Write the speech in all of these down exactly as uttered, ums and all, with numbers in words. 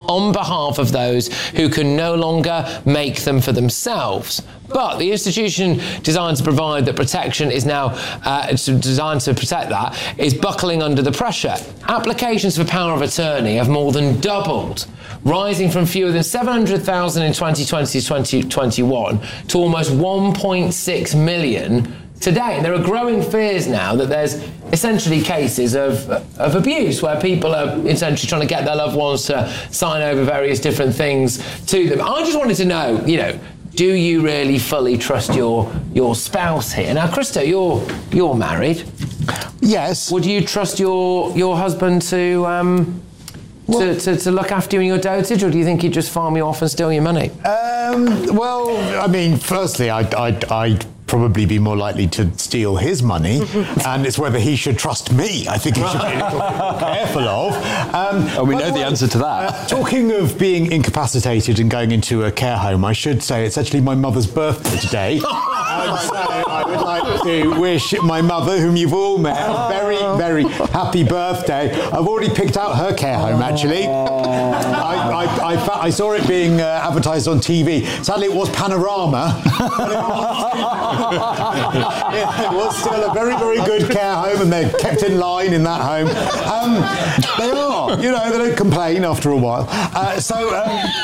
on behalf of those who can no longer make them for themselves. But the institution designed to provide that protection is now uh, designed to protect that is buckling under the pressure. Applications for power of attorney have more than doubled, rising from fewer than seven hundred thousand in twenty twenty to twenty twenty-one to almost one point six million today. And there are growing fears now that there's essentially cases of, of abuse where people are essentially trying to get their loved ones to sign over various different things to them. I just wanted to know, you know, do you really fully trust your your spouse here? Now, Christo, you're you're married. Yes. Would you trust your your husband to um to, to, to look after you in your dotage, or do you think he'd just farm you off and steal your money? Um, well, I mean, firstly, I'd, I'd, I'd probably be more likely to steal his money, and it's whether he should trust me. I think he should be a little bit more careful of. Um, oh, we know the answer to that. Uh, talking of being incapacitated and going into a care home, I should say it's actually my mother's birthday today. And so I would like to wish my mother, whom you've all met, a very, very happy birthday. I've already picked out her care home, actually. I, I, I, I saw it being uh, advertised on T V. Sadly, it was Panorama. But it was, yeah, it was still a very, very good care home, and they're kept in line in that home. Um, they are, you know, they don't complain after a while. Uh, so, um,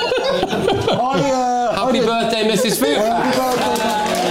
I, uh, Happy I birthday, Missus Food. Happy birthday.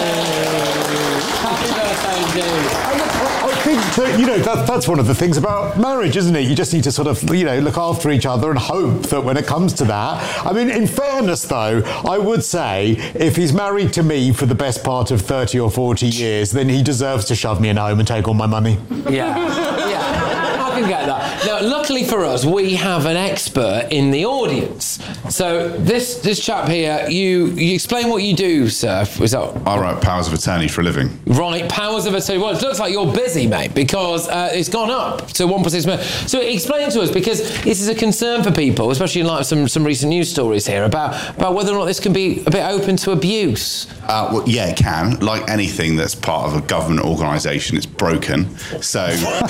Happy birthday, indeed. I think that, you know, that, that's one of the things about marriage, isn't it? You just need to sort of, you know, look after each other and hope that when it comes to that. I mean, in fairness, though, I would say if he's married to me for the best part of thirty or forty years, then he deserves to shove me in home and take all my money. Yeah, yeah, I can get that. Now, luckily for us, we have an expert in the audience. So this this chap here, you you explain what you do, sir. Is that I write powers of attorney for a living. Right, powers of attorney. Well, it looks like you're busy, mate, because uh, it's gone up to one point six million. So explain to us, because this is a concern for people, especially in light of some, some recent news stories here, about, about whether or not this can be a bit open to abuse. Uh, well, yeah, it can. Like anything that's part of a government organisation, it's broken. So...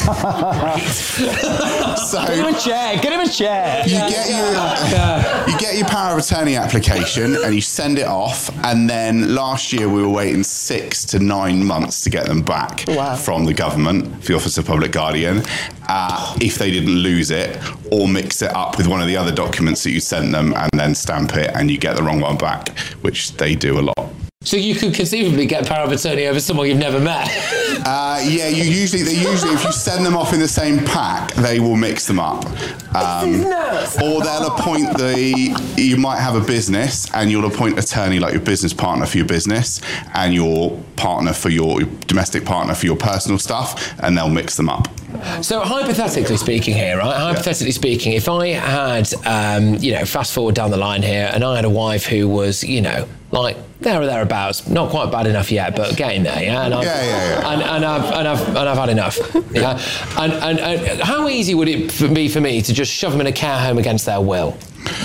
so Get him a chair, get him a chair. You get your, you get your power of attorney application and you send it off, and then last year we were waiting six to nine months to get them back wow. from the government, the Office of Public Guardian, uh, if they didn't lose it or mix it up with one of the other documents that you sent them and then stamp it and you get the wrong one back, which they do a lot. So you could conceivably get power of attorney over someone you've never met. Uh, yeah, you usually they usually if you send them off in the same pack, they will mix them up. Um, or they'll appoint the. You might have a business, and you'll appoint attorney like your business partner for your business, and your partner for your, your domestic partner for your personal stuff, and they'll mix them up. So hypothetically speaking here, right? Hypothetically yeah. speaking, if I had, um, you know, fast forward down the line here, and I had a wife who was, you know, like there or thereabouts, not quite bad enough yet, but getting there, yeah. And I've, yeah, yeah, yeah. And, and I've and I've and I've had enough, yeah. and, and and how easy would it be for me to just shove them in a care home against their will?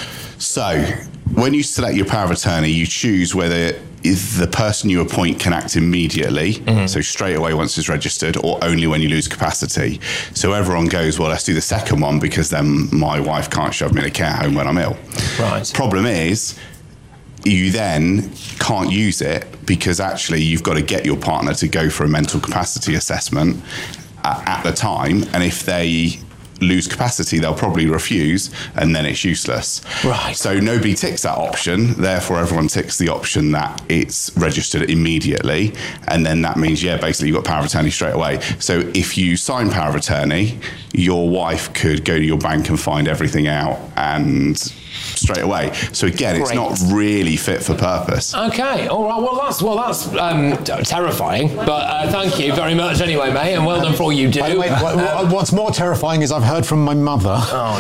So, when you select your power of attorney, you choose whether if the person you appoint can act immediately, mm-hmm. so straight away once it's registered, or only when you lose capacity. So everyone goes, well, let's do the second one, because then my wife can't shove me in a care home when I'm ill. Right. Problem is, you then can't use it because actually you've got to get your partner to go for a mental capacity assessment uh, at the time, and if they lose capacity, they'll probably refuse, and then it's useless. Right. So nobody ticks that option, therefore everyone ticks the option that it's registered immediately, and then that means, yeah, basically you've got power of attorney straight away. So if you sign power of attorney, your wife could go to your bank and find everything out and straight away. So again, it's Great. not really fit for purpose. Okay, all right. Well, that's well, that's um, terrifying. But uh, thank you very much anyway, mate, and well done for all you do. Wait, wait, what, what's more terrifying is I've heard from my mother.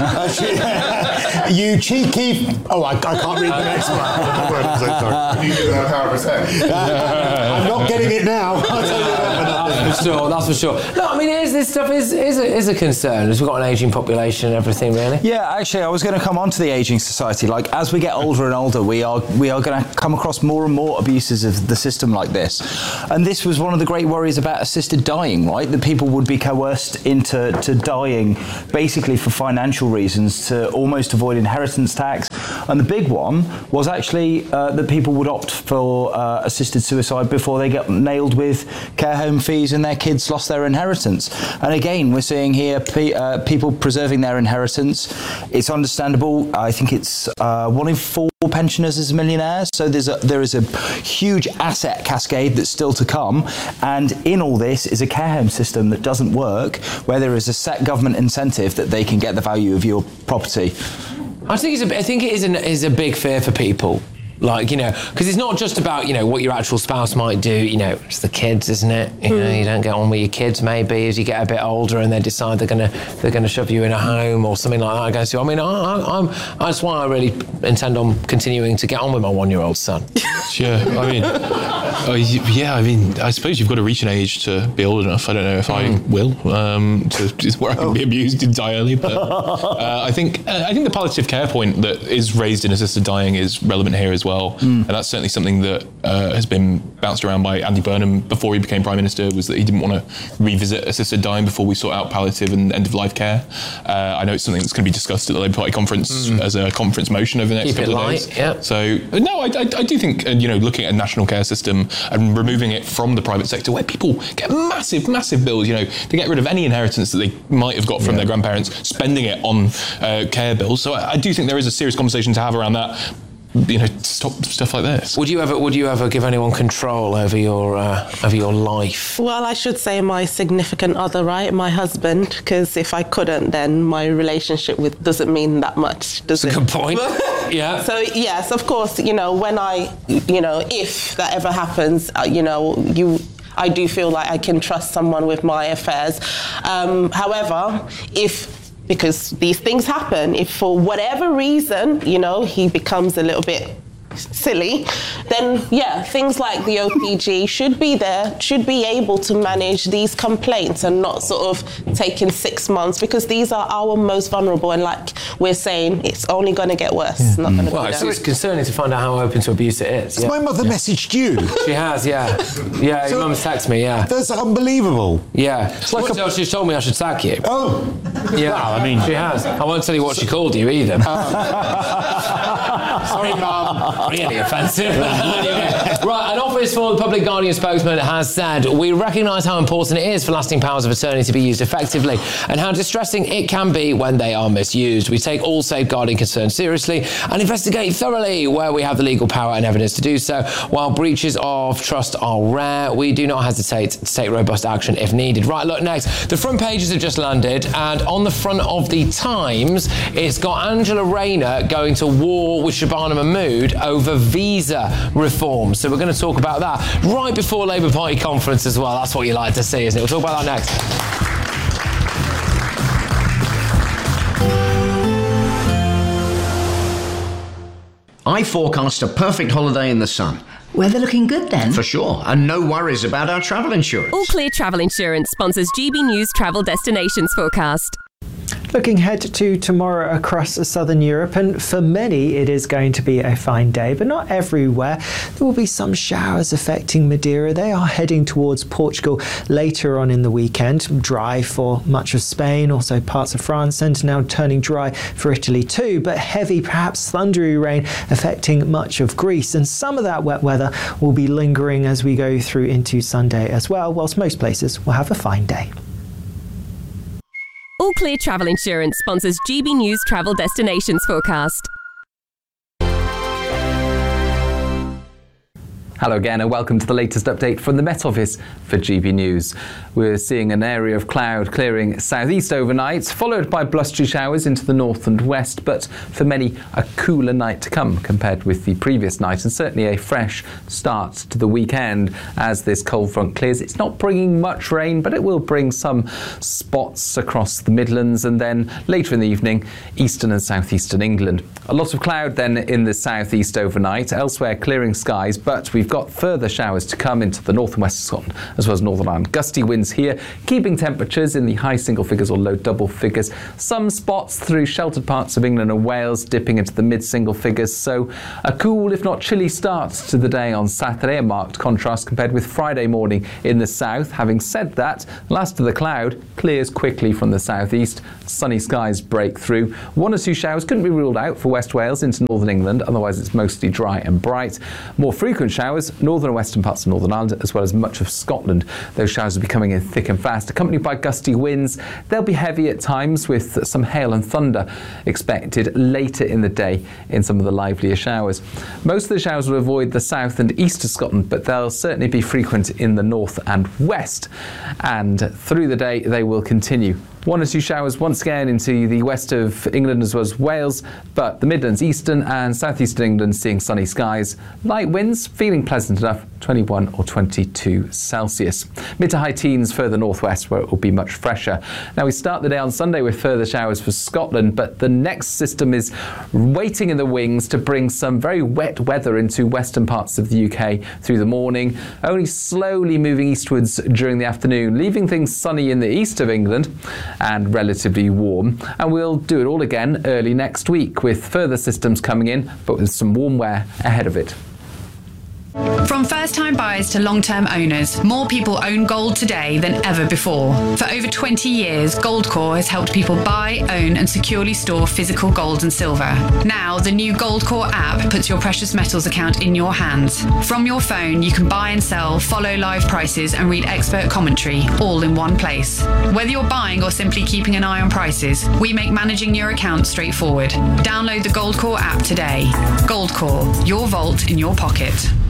Oh. You cheeky. Oh, I, I can't read the next one. You do that power of attorney. I'm not getting it now. I'll tell you that. That's for sure. That's for sure. No, I mean, is this stuff is is a, is a concern as we've got an ageing population and everything, really. Yeah, actually, I was going to come on to the ageing society. Like, as we get older and older, we are we are going to come across more and more abuses of the system like this. And this was one of the great worries about assisted dying, right? That people would be coerced into to dying, basically for financial reasons, to almost avoid inheritance tax. And the big one was actually uh, that people would opt for uh, assisted suicide before they get nailed with care home fees and their kids lost their inheritance. And again, we're seeing here pe- uh, people preserving their inheritance. It's understandable. I think it's uh, one in four pensioners is millionaires. So there's a, there is a huge asset cascade that's still to come. And in all this is a care home system that doesn't work, where there is a set government incentive that they can get the value of your property. I think it's a, I think it is, an, is a big fear for people. Like, you know, because it's not just about, you know, what your actual spouse might do, you know, it's the kids, isn't it? You know, you don't get on with your kids maybe as you get a bit older and they decide they're going to they're going to shove you in a home or something like that against you. I mean, I, I, I'm, that's why I really intend on continuing to get on with my one-year-old son. Sure. I mean, uh, yeah, I mean, I suppose you've got to reach an age to be old enough. I don't know if mm. I will, um, to, where I can oh. be abused entirely. But uh, I think uh, I think the palliative care point that is raised in assisted dying is relevant here as well. Well. Mm. And that's certainly something that uh, has been bounced around by Andy Burnham before he became Prime Minister, was that he didn't want to revisit assisted dying before we sort out palliative and end-of-life care. Uh, I know it's something that's going to be discussed at the Labour Party conference mm. as a conference motion over the next Keep couple it of light, days. Yeah. So, no, I, I, I do think, uh, you know, looking at a national care system and removing it from the private sector where people get massive, massive bills, you know, to get rid of any inheritance that they might have got from yeah. their grandparents, spending it on uh, care bills. So I, I do think there is a serious conversation to have around that. You know, stop stuff like this. Would you ever? Would you ever give anyone control over your uh, over your life? Well, I should say my significant other, right, my husband, because if I couldn't, then my relationship with doesn't mean that much, does That's it? a good point. Yeah. So yes, of course, you know, when I, you know, if that ever happens, uh, you know, you. I do feel like I can trust someone with my affairs. Um, however, if. Because these things happen. If for whatever reason, you know, he becomes a little bit silly, then yeah, things like the O P G should be there, should be able to manage these complaints and not sort of taking six months because these are our most vulnerable and like we're saying, it's only going to get worse. Yeah. Not going to well, be it's, it's concerning to find out how open to abuse it is. Yeah. My mother yeah. messaged you. She has, yeah. Yeah, so your mum's texted me, yeah. That's unbelievable. Yeah. It's like a, she's told me I should sack you. Oh. Yeah, well, I mean. She has. I won't tell you what she called you either. Sorry, Mum. Really offensive. Anyway. Right, an Office for the Public Guardian spokesman has said, we recognise how important it is for lasting powers of attorney to be used effectively and how distressing it can be when they are misused. We take all safeguarding concerns seriously and investigate thoroughly where we have the legal power and evidence to do so. While breaches of trust are rare, we do not hesitate to take robust action if needed. Right, look, next. The front pages have just landed and on the front of the Times, it's got Angela Rayner going to war with Shabana Mahmood over visa reform. So we're going to talk about that right before Labour Party conference as well. That's what you like to see, isn't it? We'll talk about that next. I forecast a perfect holiday in the sun. Weather looking good then? For sure, and no worries about our travel insurance. All Clear Travel Insurance sponsors G B News Travel Destinations Forecast. Looking ahead to tomorrow across southern Europe, and for many it is going to be a fine day, but not everywhere. There will be some showers affecting Madeira. They are heading towards Portugal later on in the weekend. Dry for much of Spain, also parts of France, and now turning dry for Italy too, but heavy, perhaps thundery rain affecting much of Greece, and some of that wet weather will be lingering as we go through into Sunday as well, whilst most places will have a fine day. All Clear Travel Insurance sponsors G B News Travel Destinations Forecast. Hello again and welcome to the latest update from the Met Office for G B News. We're seeing an area of cloud clearing southeast overnight, followed by blustery showers into the north and west, but for many a cooler night to come compared with the previous night, and certainly a fresh start to the weekend as this cold front clears. It's not bringing much rain, but it will bring some spots across the Midlands and then later in the evening eastern and southeastern England. A lot of cloud then in the southeast overnight, elsewhere clearing skies, but we've got further showers to come into the north and west of Scotland, as well as Northern Ireland. Gusty winds here, keeping temperatures in the high single figures or low double figures. Some spots through sheltered parts of England and Wales dipping into the mid single figures. So a cool, if not chilly, start to the day on Saturday, a marked contrast compared with Friday morning in the south. Having said that, the last of the cloud clears quickly from the southeast. Sunny skies break through. One or two showers couldn't be ruled out for West Wales into northern England, otherwise it's mostly dry and bright. More frequent showers, northern and western parts of Northern Ireland, as well as much of Scotland. Those showers will be coming in thick and fast, accompanied by gusty winds. They'll be heavy at times, with some hail and thunder expected later in the day in some of the livelier showers. Most of the showers will avoid the south and east of Scotland, but they'll certainly be frequent in the north and west. And through the day, they will continue. One or two showers once again into the west of England as well as Wales, but the Midlands, eastern and southeastern England seeing sunny skies. Light winds, feeling pleasant enough, twenty-one or twenty-two Celsius. Mid to high teens further northwest where it will be much fresher. Now we start the day on Sunday with further showers for Scotland, but the next system is waiting in the wings to bring some very wet weather into western parts of the U K through the morning, only slowly moving eastwards during the afternoon, leaving things sunny in the east of England and relatively warm. And we'll do it all again early next week with further systems coming in, but with some warm wear ahead of it. From first-time buyers to long-term owners, more people own gold today than ever before. For over twenty years, Goldcore has helped people buy, own and securely store physical gold and silver. Now, the new Goldcore app puts your precious metals account in your hands. From your phone, you can buy and sell, follow live prices and read expert commentary, all in one place. Whether you're buying or simply keeping an eye on prices, we make managing your account straightforward. Download the Goldcore app today. Goldcore, your vault in your pocket.